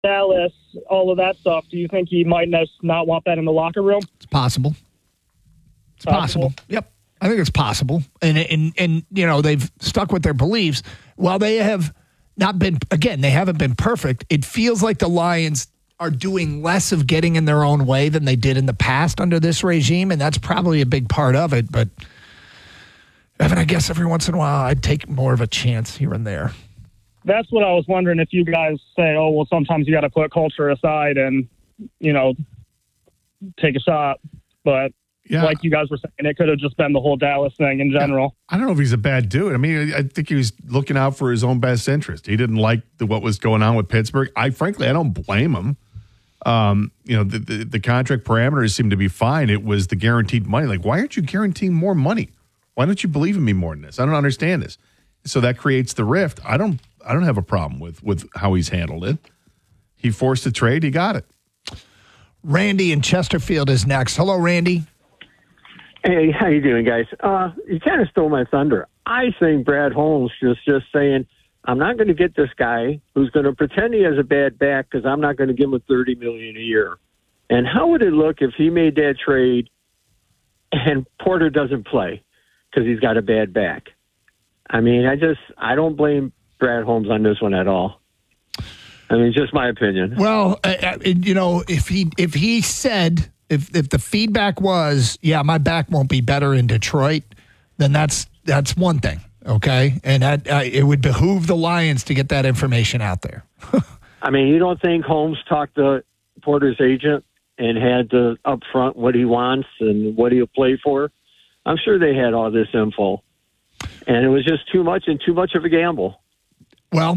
Dallas, all of that stuff, do you think he might not want that in the locker room? It's possible. It's possible. Yep. I think it's possible. And you know, they've stuck with their beliefs. While they have not been, again, they haven't been perfect, it feels like the Lions are doing less of getting in their own way than they did in the past under this regime, and that's probably a big part of it. But, Evan, I guess every once in a while I'd take more of a chance here and there. That's what I was wondering, if you guys say, oh, well, sometimes you got to put culture aside and, you know, take a shot. But like you guys were saying, it could have just been the whole Dallas thing in general. I don't know if he's a bad dude. I mean, I think he was looking out for his own best interest. He didn't like what was going on with Pittsburgh. Frankly, I don't blame him. You know, the contract parameters seem to be fine. It was the guaranteed money. Like, why aren't you guaranteeing more money? Why don't you believe in me more than this? I don't understand this. So that creates the rift. I don't have a problem with how he's handled it. He forced a trade. He got it. Randy in Chesterfield is next. Hello, Randy. Hey, how you doing, guys? You kind of stole my thunder. I think Brad Holmes is just saying, I'm not going to get this guy who's going to pretend he has a bad back because I'm not going to give him $30 million a year. And how would it look if he made that trade and Porter doesn't play because he's got a bad back? I mean, I don't blame Brad Holmes on this one at all. I mean, just my opinion. Well, you know, if he said, if the feedback was, yeah, my back won't be better in Detroit, then that's one thing, okay? And it would behoove the Lions to get that information out there. I mean, you don't think Holmes talked to Porter's agent and had to upfront what he wants and what he'll play for? I'm sure they had all this info. And it was just too much and too much of a gamble. Well,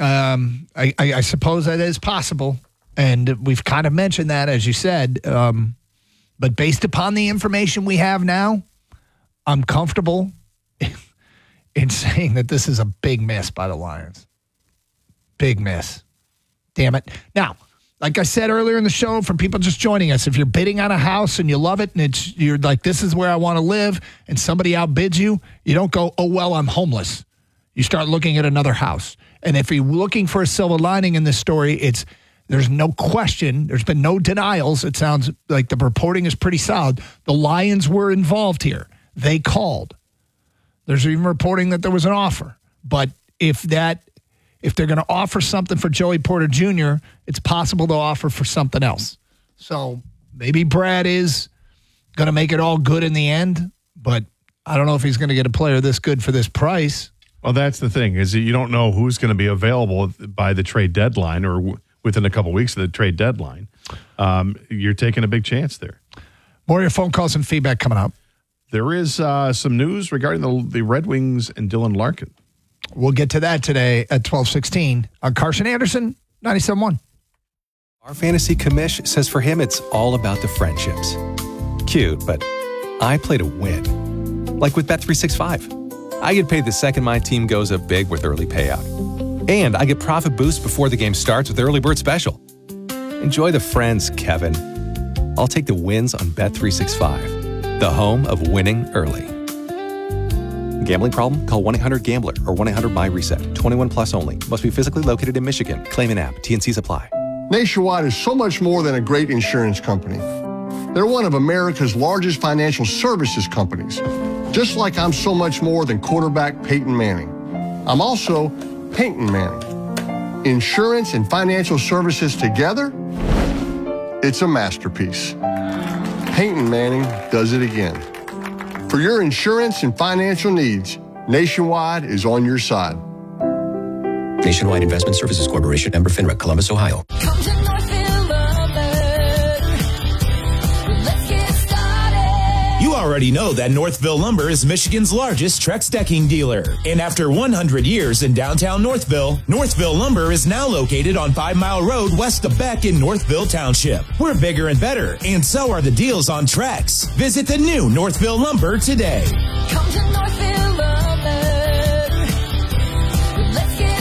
I suppose that is possible. And we've kind of mentioned that, as you said. But based upon the information we have now, I'm comfortable in saying that this is a big miss by the Lions. Big miss. Damn it. Now, like I said earlier in the show, for people just joining us, if you're bidding on a house and you love it and you're like, this is where I want to live, and somebody outbids you, you don't go, oh, well, I'm homeless. You start looking at another house. And if you're looking for a silver lining in this story, there's no question. There's been no denials. It sounds like the reporting is pretty solid. The Lions were involved here. They called. There's even reporting that there was an offer. But if they're going to offer something for Joey Porter Jr., it's possible they'll offer for something else. So maybe Brad is going to make it all good in the end, but I don't know if he's going to get a player this good for this price. Well, that's the thing, is you don't know who's going to be available by the trade deadline or within a couple of weeks of the trade deadline. You're taking a big chance there. More of your phone calls and feedback coming up. There is some news regarding the Red Wings and Dylan Larkin. We'll get to that today at 12:16 on Carson Anderson, 97.1. Our fantasy commish says for him it's all about the friendships. Cute, but I play to win. Like with Bet365. I get paid the second my team goes up big with early payout. And I get profit boost before the game starts with Early Bird Special. Enjoy the friends, Kevin. I'll take the wins on Bet365, the home of winning early. Gambling problem? Call 1-800-GAMBLER or 1-800-MY-RESET. 21 plus only. Must be physically located in Michigan. Claim an app. T&Cs apply. Nationwide is so much more than a great insurance company. They're one of America's largest financial services companies. Just like I'm so much more than quarterback Peyton Manning. I'm also Peyton Manning. Insurance and financial services together, it's a masterpiece. Peyton Manning does it again. For your insurance and financial needs, Nationwide is on your side. Nationwide Investment Services Corporation, member FINRA, Columbus, Ohio. You already know that Northville Lumber is Michigan's largest Trex decking dealer. And after 100 years in downtown Northville, Northville Lumber is now located on 5 Mile Road west of Beck in Northville Township. We're bigger and better, and so are the deals on Trex. Visit the new Northville Lumber today. Come to Northville Lumber. Let's get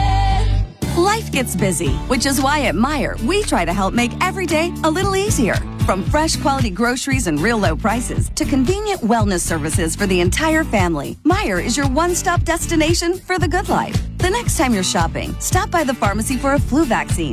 started. Life gets busy, which is why at Meijer, we try to help make every day a little easier. From fresh quality groceries and real low prices to convenient wellness services for the entire family, Meijer is your one-stop destination for the good life. The next time you're shopping, stop by the pharmacy for a flu vaccine.